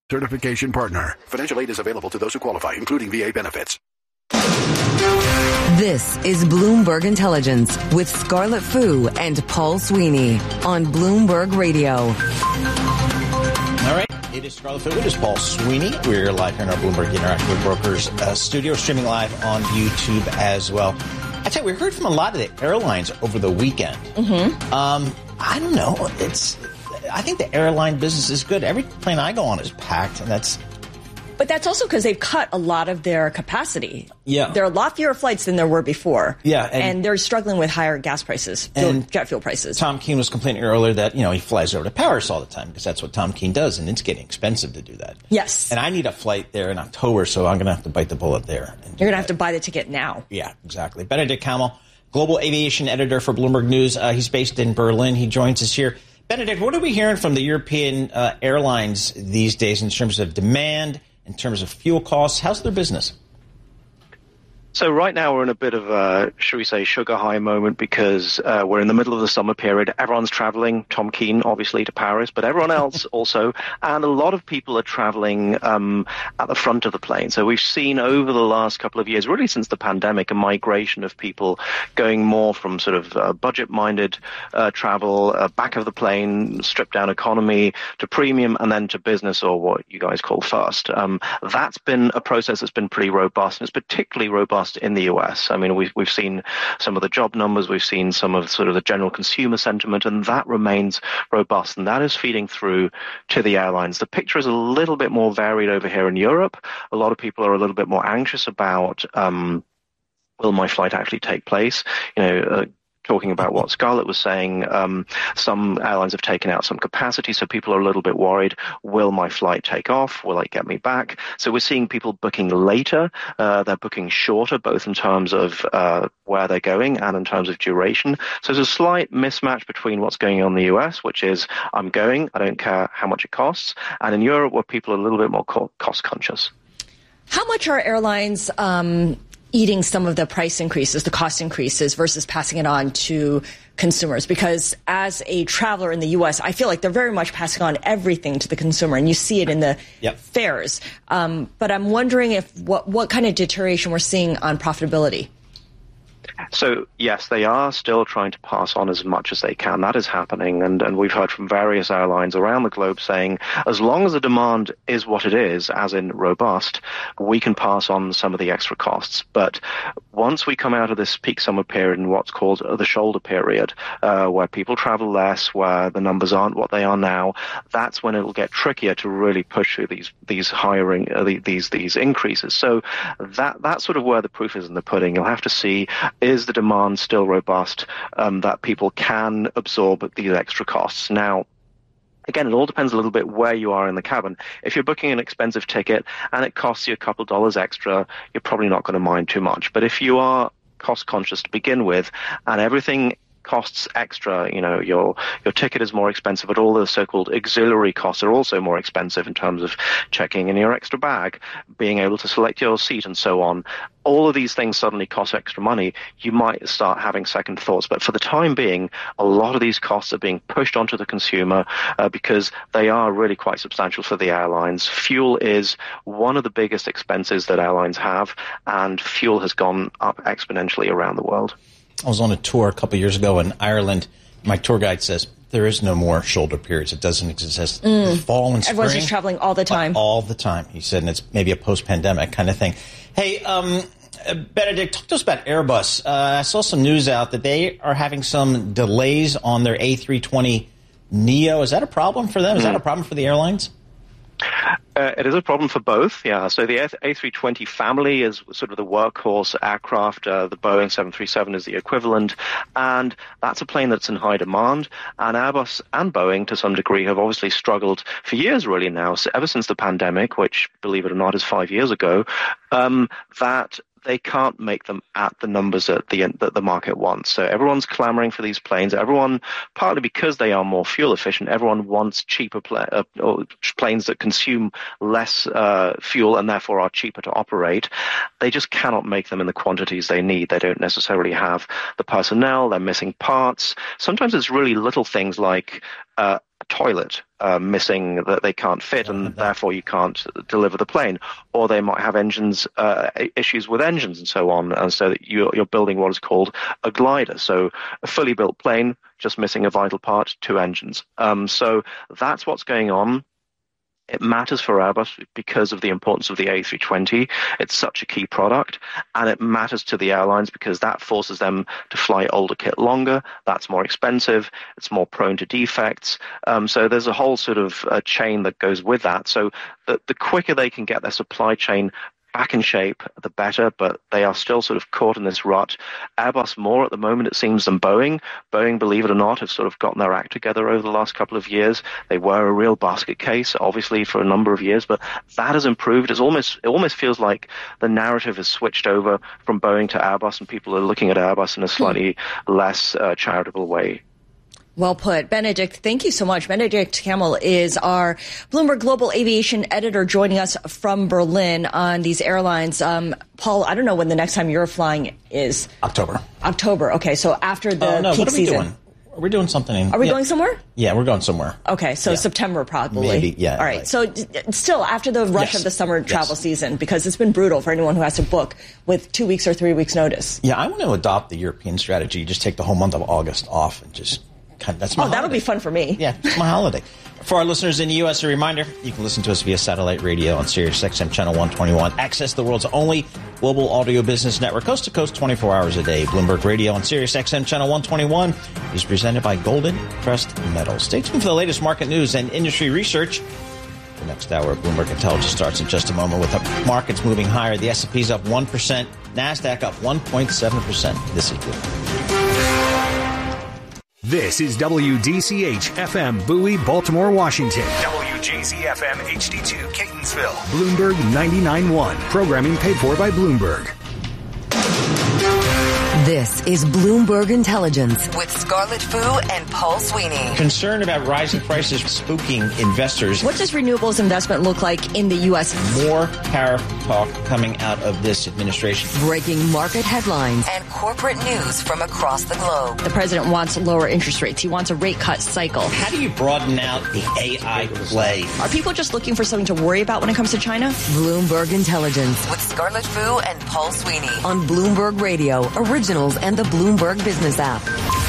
Certification partner. Financial aid is available to those who qualify, including VA benefits. This is Bloomberg Intelligence with Scarlett Fu and Paul Sweeney on Bloomberg Radio. All right. It is Scarlett Fu. It is Paul Sweeney. We're live here in our Bloomberg Interactive with Brokers studio, streaming live on YouTube as well. I tell you, we heard from a lot of the airlines over the weekend. I don't know. I think the airline business is good. Every plane I go on is packed, and But that's also because they've cut a lot of their capacity. Yeah. There are a lot fewer flights than there were before. Yeah. And they're struggling with higher gas prices, jet fuel prices. Tom Keene was complaining earlier that, he flies over to Paris all the time because that's what Tom Keene does, and it's getting expensive to do that. Yes. And I need a flight there in October, so I'm going to have to bite the bullet there. You're going to have to buy the ticket now. Yeah, exactly. Benedict Kamel, Global Aviation Editor for Bloomberg News. He's based in Berlin. He joins us here. Benedict, what are we hearing from the European airlines these days in terms of demand, in terms of fuel costs? How's their business? So right now we're in a bit of a, should we say, sugar high moment because we're in the middle of the summer period. Everyone's traveling, Tom Keene, obviously, to Paris, but everyone else also. And a lot of people are traveling at the front of the plane. So we've seen over the last couple of years, really since the pandemic, a migration of people going more from sort of budget-minded travel, back of the plane, stripped-down economy, to premium, and then to business, or what you guys call first. That's been a process that's been pretty robust, and it's particularly robust in the US. I mean, we've seen some of the job numbers, we've seen some of sort of the general consumer sentiment, and that remains robust, and that is feeding through to the airlines. The picture is a little bit more varied over here in Europe. A lot of people are a little bit more anxious about will my flight actually take place? Talking about what Scarlett was saying, some airlines have taken out some capacity, so people are a little bit worried. Will my flight take off? Will it get me back? So we're seeing people booking later. They're booking shorter, both in terms of where they're going and in terms of duration. So there's a slight mismatch between what's going on in the US, which is I'm going, I don't care how much it costs, and in Europe, where people are a little bit more cost conscious. How much are airlines eating some of the price increases, the cost increases, versus passing it on to consumers? Because as a traveler in the U.S., I feel like they're very much passing on everything to the consumer, and you see it in the fares. But I'm wondering if what kind of deterioration we're seeing on profitability. So, yes, they are still trying to pass on as much as they can. That is happening. And we've heard from various airlines around the globe saying, as long as the demand is what it is, as in robust, we can pass on some of the extra costs. But once we come out of this peak summer period and what's called the shoulder period, where people travel less, where the numbers aren't what they are now, that's when it will get trickier to really push through these hiring, these increases. So that's sort of where the proof is in the pudding. You'll have to see, is the demand still robust, that people can absorb these extra costs? Now, again, it all depends a little bit where you are in the cabin. If you're booking an expensive ticket and it costs you a couple dollars extra, you're probably not going to mind too much. But if you are cost conscious to begin with and everything costs extra, your ticket is more expensive, but all the so-called auxiliary costs are also more expensive in terms of checking in your extra bag, being able to select your seat and so on. All of these things suddenly cost extra money. You might start having second thoughts. But for the time being, a lot of these costs are being pushed onto the consumer because they are really quite substantial for the airlines. Fuel is one of the biggest expenses that airlines have, and fuel has gone up exponentially around the world. I was on a tour a couple of years ago in Ireland. My tour guide says there is no more shoulder periods. It doesn't exist. Fall and spring. Everyone's just traveling all the time. All the time, he said, and it's maybe a post-pandemic kind of thing. Hey, Benedict, talk to us about Airbus. I saw some news out that they are having some delays on their A320neo. Is that a problem for them? Is that a problem for the airlines? It is a problem for both, yeah. So the A320 family is sort of the workhorse aircraft. The Boeing 737 is the equivalent, and that's a plane that's in high demand. And Airbus and Boeing, to some degree, have obviously struggled for years, really now, ever since the pandemic, which, believe it or not, is 5 years ago, that they can't make them at the numbers that the market wants. So everyone's clamoring for these planes. Everyone, partly because they are more fuel efficient, everyone wants cheaper planes that consume less fuel and therefore are cheaper to operate. They just cannot make them in the quantities they need. They don't necessarily have the personnel. They're missing parts. Sometimes it's really little things like a toilet missing that they can't fit, and therefore you can't deliver the plane. Or they might have issues with engines and so on, and so that you're building what is called a glider. So a fully built plane, just missing a vital part, 2 engines. So that's what's going on. It matters for Airbus because of the importance of the A320. It's such a key product, and it matters to the airlines because that forces them to fly older kit longer. That's more expensive. It's more prone to defects. So there's a whole sort of chain that goes with that. So the quicker they can get their supply chain back in shape, the better, but they are still sort of caught in this rut. Airbus more at the moment, it seems, than Boeing. Boeing, believe it or not, have sort of gotten their act together over the last couple of years. They were a real basket case, obviously, for a number of years, but that has improved. It almost feels like the narrative has switched over from Boeing to Airbus, and people are looking at Airbus in a slightly less charitable way. Well put. Benedict, thank you so much. Benedict Kamel is our Bloomberg Global Aviation editor joining us from Berlin on these airlines. Paul, I don't know when the next time you're flying is. October. Okay, so after the peak season. What are we doing? Are we doing something? Are we going somewhere? Yeah, we're going somewhere. Okay, so September probably. Maybe, yeah. All right, so still after the rush of the summer travel season, because it's been brutal for anyone who has to book with 2 weeks or 3 weeks notice. Yeah, I want to adopt the European strategy. Just take the whole month of August off and just... That's my holiday. That'll be fun for me. Yeah, it's my holiday. For our listeners in the U.S., a reminder, you can listen to us via satellite radio on Sirius XM Channel 121. Access the world's only global audio business network, coast to coast, 24 hours a day. Bloomberg Radio on Sirius XM Channel 121 is presented by Golden Crest Metals. Stay tuned for the latest market news and industry research. The next hour of Bloomberg Intelligence starts in just a moment with the markets moving higher. The S&P's up 1%, NASDAQ up 1.7%. This is Bloomberg. This is WDCH FM Bowie, Baltimore, Washington. WJZ FM HD2 Catonsville. Bloomberg 99.1. Programming paid for by Bloomberg. This is Bloomberg Intelligence with Scarlett Fu and Paul Sweeney. Concern about rising prices spooking investors. What does renewables investment look like in the U.S.? More tariff talk coming out of this administration. Breaking market headlines and corporate news from across the globe. The president wants lower interest rates. He wants a rate cut cycle. How do you broaden out the AI play? Are people just looking for something to worry about when it comes to China? Bloomberg Intelligence with Scarlett Fu and Paul Sweeney on Bloomberg Radio, Originals and the Bloomberg Business app.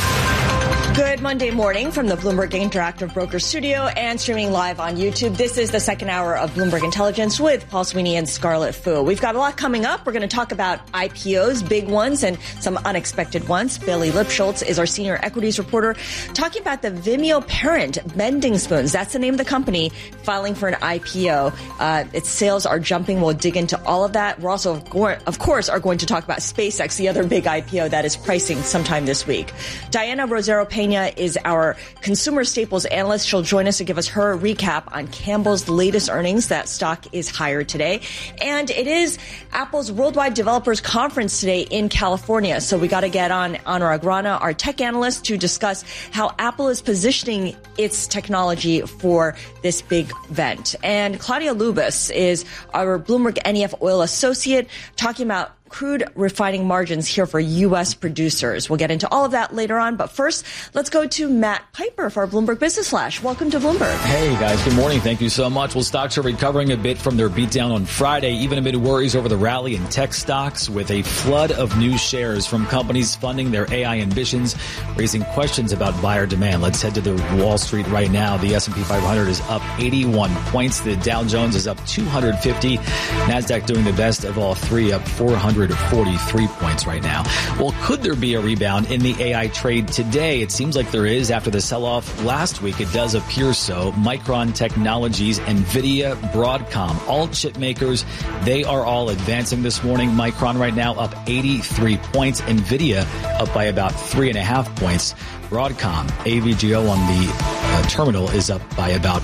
Good Monday morning from the Bloomberg Interactive Brokers studio and streaming live on YouTube. This is the second hour of Bloomberg Intelligence with Paul Sweeney and Scarlett Fu. We've got a lot coming up. We're going to talk about IPOs, big ones and some unexpected ones. Bailey Lipschultz is our senior equities reporter talking about the Vimeo parent, Bending Spoons. That's the name of the company filing for an IPO. Its sales are jumping. We'll dig into all of that. We're also, of course, are going to talk about SpaceX, the other big IPO that is pricing sometime this week. Diana Rosero Pena is our consumer staples analyst. She'll join us to give us her recap on Campbell's latest earnings. That stock is higher today. And it is Apple's Worldwide Developers Conference today in California. So we got to get on Anurag Rana, our tech analyst, to discuss how Apple is positioning its technology for this big event. And Claudia Lubis is our Bloomberg NEF oil associate talking about crude refining margins here for U.S. producers. We'll get into all of that later on. But first, let's go to Matt Piper for our Bloomberg Business Flash. Welcome to Bloomberg. Hey, guys. Good morning. Thank you so much. Well, stocks are recovering a bit from their beatdown on Friday, even amid worries over the rally in tech stocks, with a flood of new shares from companies funding their AI ambitions, raising questions about buyer demand. Let's head to the Wall Street right now. The S&P 500 is up 81 points. The Dow Jones is up 250. NASDAQ doing the best of all three, up 443 points right now. Well, could there be a rebound in the AI trade today? It seems like there is after the sell-off last week. It does appear so. Micron Technologies, NVIDIA, Broadcom, all chip makers, they are all advancing this morning. Micron right now up 83 points. NVIDIA up by about 3.5 points. Broadcom, AVGO on the terminal is up by about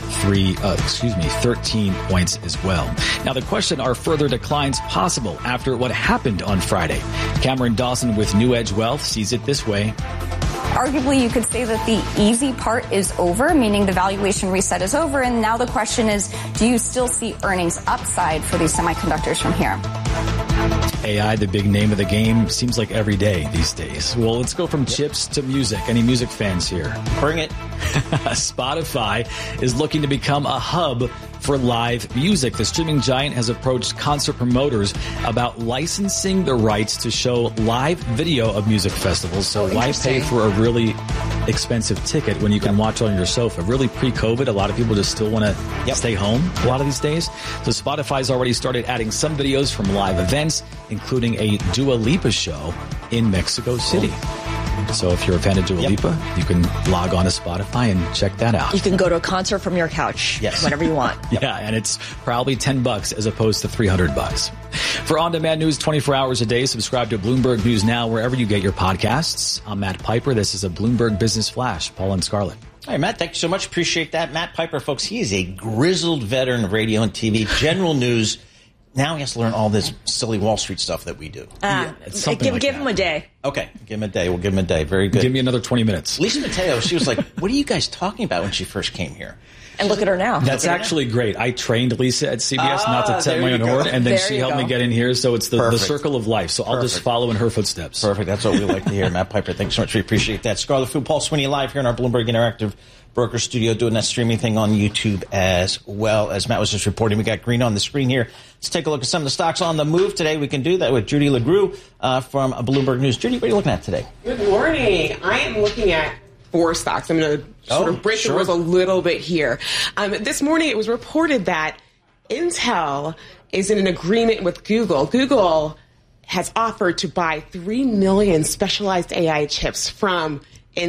13 points as well. Now the question, are further declines possible after what happened on Friday? Cameron Dawson with New Edge Wealth sees it this way. Arguably, you could say that the easy part is over, meaning the valuation reset is over. And now the question is, do you still see earnings upside for these semiconductors from here? AI, the big name of the game, seems like every day these days. Well, let's go from chips to music. Any music fans here? Bring it. Spotify is looking to become a hub for live music. The streaming giant has approached concert promoters about licensing the rights to show live video of music festivals. So why pay for a really expensive ticket when you can watch on your sofa? Really, pre-COVID, a lot of people just still want to stay home a lot of these days. So Spotify's already started adding some videos from live events, including a Dua Lipa show in Mexico City. So if you're a fan of Dua Lipa, you can log on to Spotify and check that out. You can go to a concert from your couch whenever you want. Yeah, and it's probably $10 as opposed to $300. For on-demand news 24 hours a day, subscribe to Bloomberg News Now wherever you get your podcasts. I'm Matt Piper. This is a Bloomberg Business Flash. Paul and Scarlett. Hi, Matt. Thank you so much. Appreciate that. Matt Piper, folks, he is a grizzled veteran of radio and TV, general news. Now he has to learn all this silly Wall Street stuff that we do. Give him a day. Okay, give him a day. We'll give him a day. Very good. Give me another 20 minutes. Lisa Mateo, she was like, what are you guys talking about when she first came here? And look at her now. That's actually great. I trained Lisa at CBS not to tell my own horn, and then she helped me get in here. So it's the circle of life. So I'll just follow in her footsteps. Perfect. That's what we like to hear. Matt Piper, thanks so much. We appreciate that. Scarlett Fu, Paul Sweeney live here in our Bloomberg Interactive Broker Studio, doing that streaming thing on YouTube as well. As Matt was just reporting, we got green on the screen here. Let's take a look at some of the stocks on the move today. We can do that with Judy LeGroux from Bloomberg News. Judy, what are you looking at today? Good morning. I am looking at 4 stocks. I'm going to sort of break the rules a little bit here. This morning, it was reported that Intel is in an agreement with Google. Google has offered to buy 3 million specialized AI chips from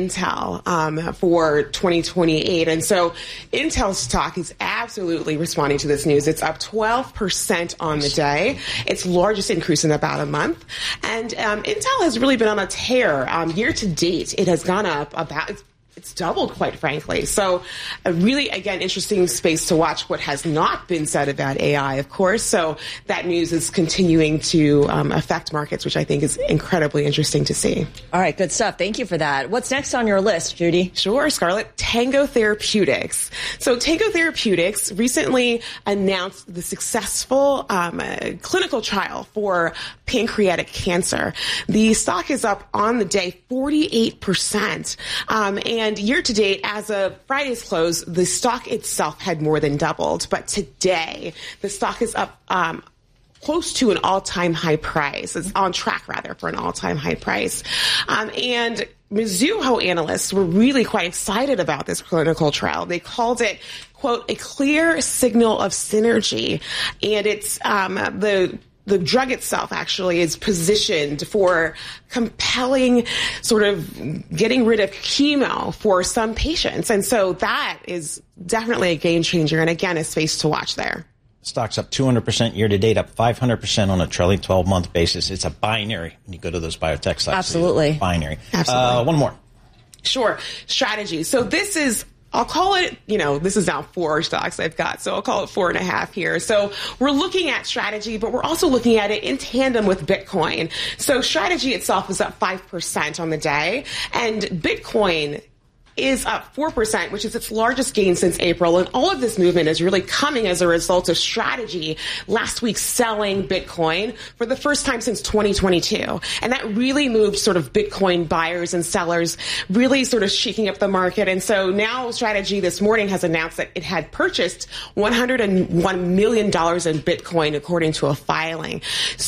Intel for 2028. And so Intel's stock is absolutely responding to this news. It's up 12% on the day. Its largest increase in about a month. And Intel has really been on a tear. Year to date, it has gone up about... It's doubled, quite frankly. So a really, again, interesting space to watch what has not been said about AI, of course. So that news is continuing to affect markets, which I think is incredibly interesting to see. All right, good stuff. Thank you for that. What's next on your list, Judy? Sure, Scarlett. Tango Therapeutics. So Tango Therapeutics recently announced the successful clinical trial for pancreatic cancer. The stock is up on the day 48%. And year to date, as of Friday's close, the stock itself had more than doubled. But today, the stock is up close to an all-time high price. It's on track, rather, for an all-time high price. And Mizuho analysts were really quite excited about this clinical trial. They called it, quote, a clear signal of synergy. And it's the drug itself actually is positioned for compelling sort of getting rid of chemo for some patients. And so that is definitely a game changer. And again, a space to watch there. Stock's up 200% year to date, up 500% on a trailing 12-month basis. It's a binary when you go to those biotech stocks. Absolutely. Binary. Absolutely. One more. Sure. Strategy. So this is... I'll call it, this is now 4 stocks I've got, so I'll call it 4.5 here. So we're looking at strategy, but we're also looking at it in tandem with Bitcoin. So strategy itself is up 5% on the day, and Bitcoin is up 4%, which is its largest gain since April. And all of this movement is really coming as a result of strategy last week selling Bitcoin for the first time since 2022. And that really moved sort of Bitcoin buyers and sellers, really sort of shaking up the market. And so now strategy this morning has announced that it had purchased $101 million in Bitcoin, according to a filing.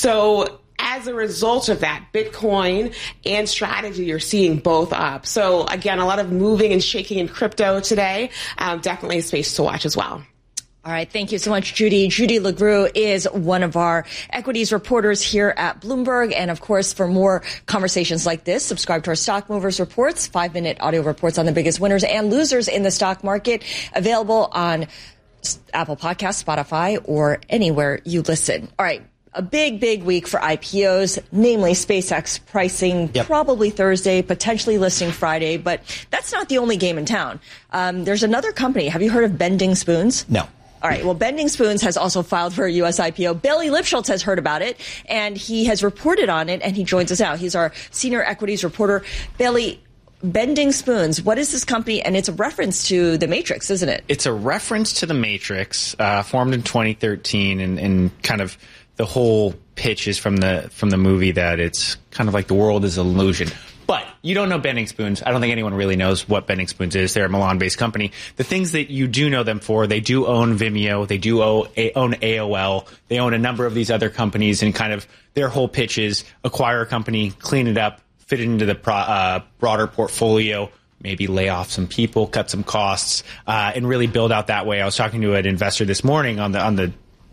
So as a result of that, Bitcoin and strategy, you're seeing both up. So again, a lot of moving and shaking in crypto today. Definitely a space to watch as well. All right. Thank you so much, Judy. Judy LeGroux is one of our equities reporters here at Bloomberg. And of course, for more conversations like this, subscribe to our Stock Movers Reports, 5-minute audio reports on the biggest winners and losers in the stock market, available on Apple Podcasts, Spotify, or anywhere you listen. All right. A big week for IPOs, namely SpaceX pricing probably Thursday, potentially listing Friday, but that's not the only game in town. There's another company. Have you heard of Bending Spoons? No. All right. Well, Bending Spoons has also filed for a U.S. IPO. Bailey Lipschultz has heard about it, and he has reported on it, and he joins us now. He's our senior equities reporter. Bailey, Bending Spoons, what is this company? And it's a reference to The Matrix, isn't it? It's a reference to The Matrix, formed in 2013 and kind of the whole pitch is from the movie that it's kind of like the world is an illusion. But you don't know Bending Spoons. I don't think anyone really knows what Bending Spoons is. They're a Milan-based company. The things that you do know them for, they do own Vimeo. They do own AOL. They own a number of these other companies, and kind of their whole pitch is acquire a company, clean it up, fit it into the broader portfolio, maybe lay off some people, cut some costs, and really build out that way. I was talking to an investor this morning on the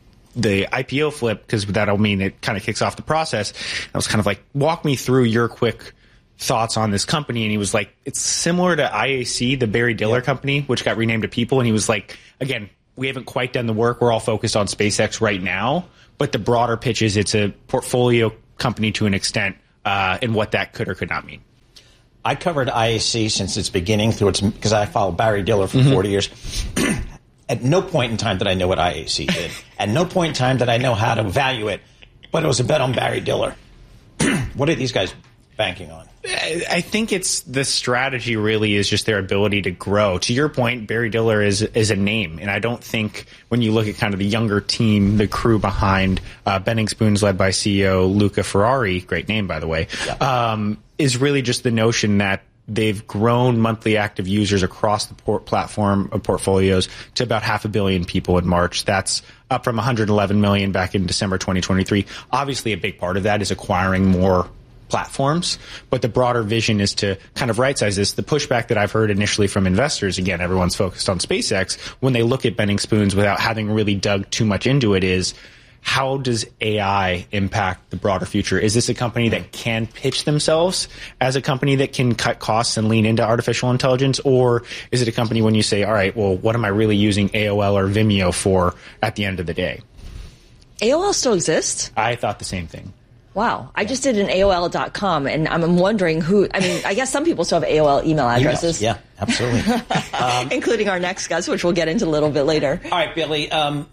IPO flip, because that'll mean it kind of kicks off the process. I was kind of like, walk me through your quick thoughts on this company. And he was like, it's similar to IAC, the Barry Diller company, which got renamed to People. And he was like, again, we haven't quite done the work. We're all focused on SpaceX right now. But the broader pitch is it's a portfolio company to an extent, and what that could or could not mean. I covered IAC since its beginning because I followed Barry Diller for 40 years. At no point in time did I know what IAC did. At no point in time did I know how to value it. But it was a bet on Barry Diller. What are these guys banking on? I think it's the strategy really is just their ability to grow. To your point, Barry Diller is a name. And I don't think when you look at kind of the younger team, the crew behind Bending Spoons led by CEO Luca Ferrari, great name, by the way, is really just the notion that they've grown monthly active users across the platform of portfolios to about 500 million people in March. That's up from 111 million back in December 2023. Obviously, a big part of that is acquiring more platforms, but the broader vision is to kind of right-size this. The pushback that I've heard initially from investors, again, everyone's focused on SpaceX, when they look at Bending Spoons without having really dug too much into it, is how does AI impact the broader future? Is this a company that can pitch themselves as a company that can cut costs and lean into artificial intelligence? Or is it a company when you say, all right, well, what am I really using AOL or Vimeo for at the end of the day? AOL still exists? I thought the same thing. Wow. I just did an AOL.com, and I'm wondering I guess some people still have AOL email addresses. Emails. Yeah, absolutely. Including our next guest, which we'll get into a little bit later. All right, Billy,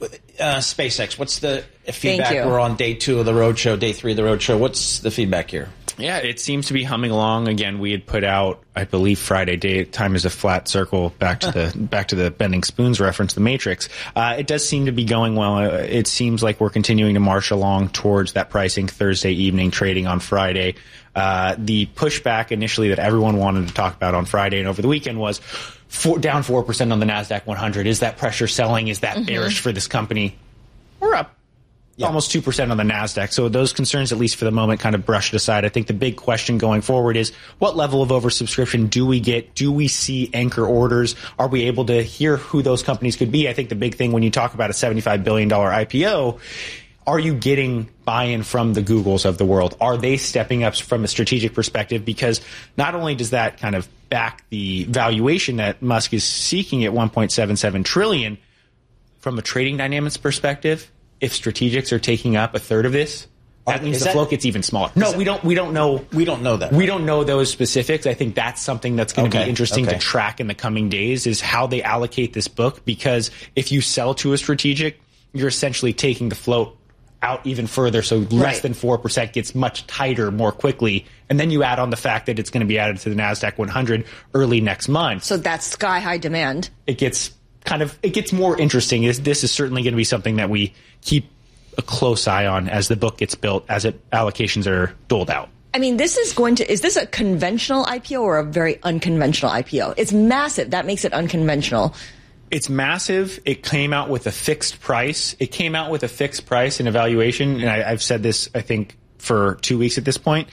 SpaceX, what's the feedback? We're on day 2 of the roadshow, day 3 of the roadshow. What's the feedback here? Yeah, it seems to be humming along. Again, we had put out, I believe, Friday. Time is a flat circle. Back to the Bending Spoons reference, the Matrix. It does seem to be going well. It seems like we're continuing to march along towards that pricing Thursday evening, trading on Friday. The pushback initially that everyone wanted to talk about on Friday and over the weekend was down 4% on the NASDAQ 100. Is that pressure selling? Is that bearish for this company? We're up. Yeah. Almost 2% on the NASDAQ. So those concerns, at least for the moment, kind of brushed aside. I think the big question going forward is what level of oversubscription do we get? Do we see anchor orders? Are we able to hear who those companies could be? I think the big thing when you talk about a $75 billion IPO, are you getting buy-in from the Googles of the world? Are they stepping up from a strategic perspective? Because not only does that kind of back the valuation that Musk is seeking at $1.77 trillion, from a trading dynamics perspective, if strategics are taking up a third of this, that means the float gets even smaller. No, we don't know. We don't know that. We don't know those specifics. I think that's something that's going to be interesting to track in the coming days, is how they allocate this book. Because if you sell to a strategic, you're essentially taking the float out even further. So less than 4% gets much tighter more quickly. And then you add on the fact that it's going to be added to the NASDAQ 100 early next month. So that's sky high demand. It gets more interesting. This is certainly going to be something that we keep a close eye on as the book gets built, as allocations are doled out. I mean, is this a conventional IPO or a very unconventional IPO? It's massive. That makes it unconventional. It's massive. It came out with a fixed price. It came out with a fixed price and evaluation. And I've said this, I think, for 2 weeks at this point.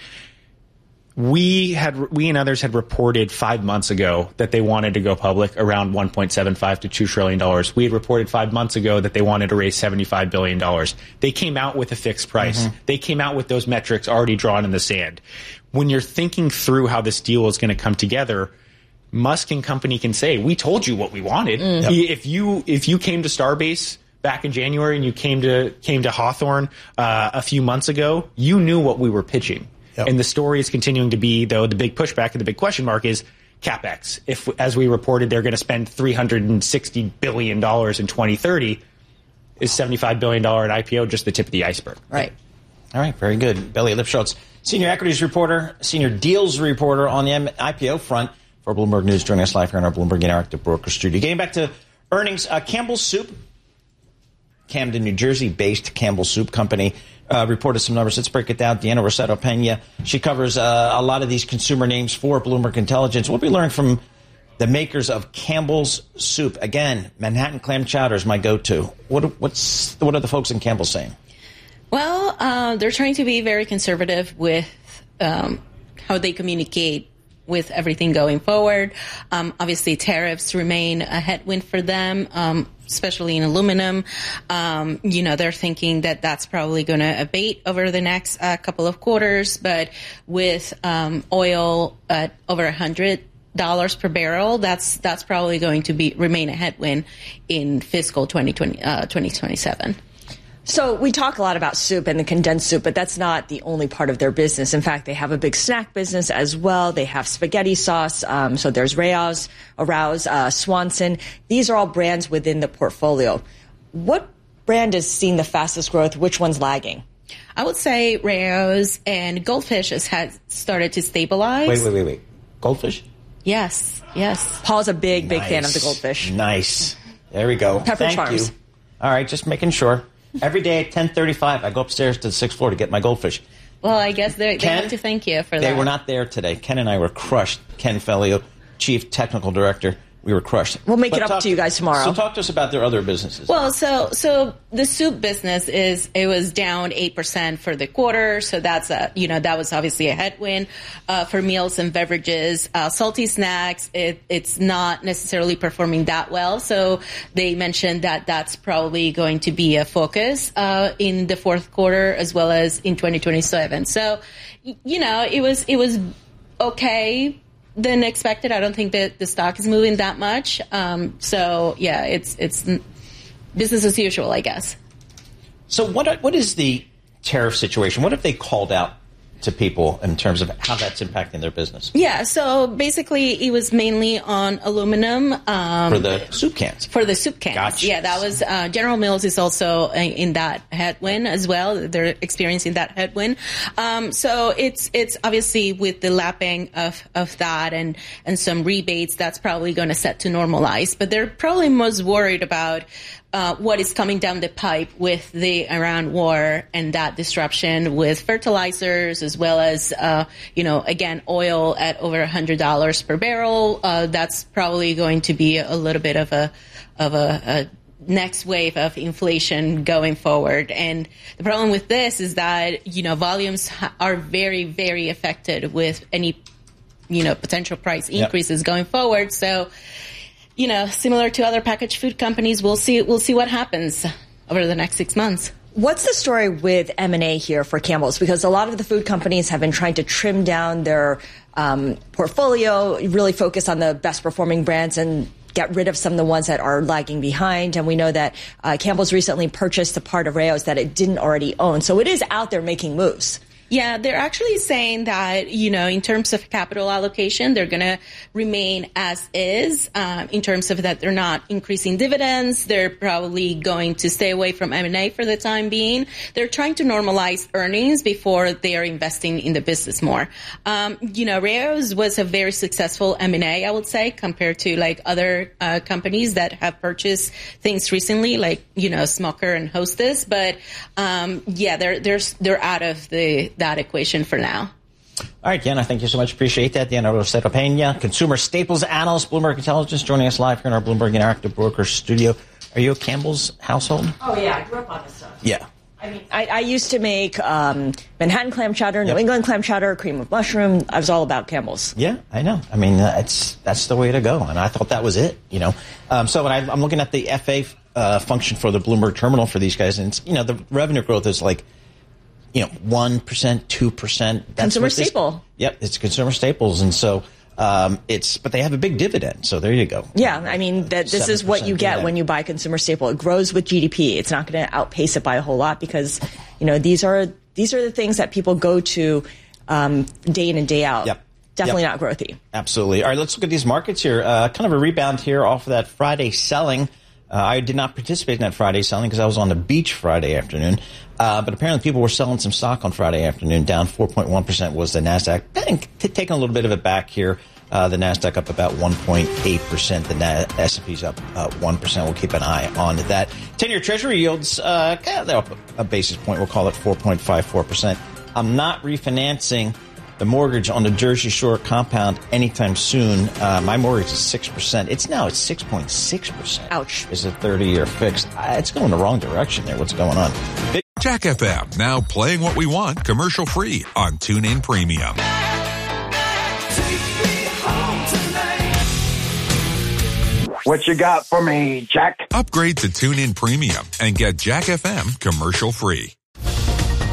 We and others had reported 5 months ago that they wanted to go public around $1.75 to $2 trillion. We had reported 5 months ago that they wanted to raise $75 billion. They came out with a fixed price. They came out with those metrics already drawn in the sand. When you're thinking through how this deal is going to come together, Musk and company can say, we told you what we wanted. If you came to Starbase back in January and you came to Hawthorne a few months ago, you knew what we were pitching. And the story is continuing to be, though, the big pushback and the big question mark is CapEx. If, as we reported, they're going to spend $360 billion in 2030, is $75 billion at IPO just the tip of the iceberg? Right. All right, very good. Billy Lipschutz, senior equities reporter, senior deals reporter on the IPO front for Bloomberg News, joining us live here in our Bloomberg Interactive Broker Studio. Getting back to earnings, Campbell's Soup Camden, New Jersey-based Campbell Soup Company reported some numbers. Let's break it down. Deanna Rossetto-Pena, she covers a lot of these consumer names for Bloomberg Intelligence. We'll be learning from the makers of Campbell's Soup. Again, Manhattan clam chowder is my go-to. What are the folks in Campbell saying? Well, they're trying to be very conservative with how they communicate with everything going forward. Obviously, tariffs remain a headwind for them, especially in aluminum. They're thinking that that's probably going to abate over the next couple of quarters. But with oil at over $100 per barrel, that's probably going to remain a headwind in fiscal 2027. So we talk a lot about soup and the condensed soup, but that's not the only part of their business. In fact, they have a big snack business as well. They have spaghetti sauce. So there's Rao's, Swanson. These are all brands within the portfolio. What brand is seeing the fastest growth? Which one's lagging? I would say Rao's, and Goldfish has started to stabilize. Wait. Goldfish? Yes. Paul's a big fan of the Goldfish. Nice. There we go. Pepperidge Farms. You. All right, just making sure. Every day at 10:35, I go upstairs to the 6th floor to get my Goldfish. Well, I guess they have to thank you for that. They were not there today. Ken and I were crushed. Ken Fellio, Chief Technical Director. We were crushed. We'll make it up to you guys tomorrow. So talk to us about their other businesses. Well, so the soup business was down 8% for the quarter. So that's that was obviously a headwind for meals and beverages. Salty snacks, it's not necessarily performing that well. So they mentioned that that's probably going to be a focus in the fourth quarter as well as in 2027. So, it was okay than expected. I don't think that the stock is moving that much. It's business as usual, I guess. So what is the tariff situation? What have they called out to people in terms of how that's impacting their business? Yeah, so basically it was mainly on aluminum. For the soup cans. For the soup cans. Gotcha. Yeah, that was, General Mills is also in that headwind as well. They're experiencing that headwind. So it's obviously with the lapping of that and some rebates, that's probably going to set to normalize. But they're probably most worried about what is coming down the pipe with the Iran war and that disruption with fertilizers, as well as, again, oil at over $100 per barrel. That's probably going to be a little bit of a next wave of inflation going forward. And the problem with this is that, volumes are very, very affected with any, potential price increases going forward. So, similar to other packaged food companies, we'll see what happens over the next 6 months. What's the story with M&A here for Campbell's? Because a lot of the food companies have been trying to trim down their portfolio, really focus on the best performing brands and get rid of some of the ones that are lagging behind. And we know that Campbell's recently purchased a part of Rao's that it didn't already own. So it is out there making moves. Yeah, they're actually saying that, in terms of capital allocation, they're going to remain as is. In terms of that, they're not increasing dividends. They're probably going to stay away from M&A for the time being. They're trying to normalize earnings before they are investing in the business more. Rao's was a very successful M&A, I would say, compared to like other companies that have purchased things recently, like, Smucker and Hostess. But, they're out of that equation for now. All right, Deanna, thank you so much. Appreciate that. Deanna Rossetto-Pena, consumer staples analyst, Bloomberg Intelligence, joining us live here in our Bloomberg Interactive Brokers studio. Are you a Campbell's household? Oh, yeah. I grew up on this stuff. Yeah. I mean, I used to make Manhattan clam chowder, New England clam chowder, cream of mushroom. I was all about Campbell's. Yeah, I know. I mean, that's the way to go, and I thought that was it, So when I'm looking at the FA function for the Bloomberg terminal for these guys, and it's, the revenue growth is like, 1%, 2%. That's consumer staple. Yep, it's consumer staples, and so but they have a big dividend. So there you go. Yeah, I mean this is what you get when you buy consumer staple. It grows with GDP. It's not going to outpace it by a whole lot because these are the things that people go to day in and day out. Yep. Definitely not growthy. Absolutely. All right, let's look at these markets here. Kind of a rebound here off of that Friday selling. I did not participate in that Friday selling because I was on the beach Friday afternoon. But apparently people were selling some stock on Friday afternoon. Down 4.1% was the NASDAQ. Taking a little bit of it back here The NASDAQ up about 1.8%. The S&P's up 1%. We'll keep an eye on that. 10-year Treasury yields, they're up a basis point. We'll call it 4.54%. I'm not refinancing the mortgage on the Jersey Shore compound anytime soon. My mortgage is 6%. It's now at 6.6%. Ouch. Is a 30-year fixed. It's going the wrong direction there. What's going on? Jack FM, now playing what we want, commercial free on TuneIn Premium. What you got for me, Jack? Upgrade to TuneIn Premium and get Jack FM commercial free.